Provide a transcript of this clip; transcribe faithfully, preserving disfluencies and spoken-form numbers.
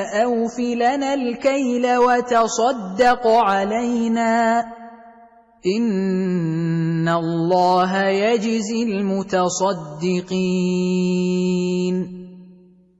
أوف لنا الكيل وتصدق علينا إن الله يجزي المتصدقين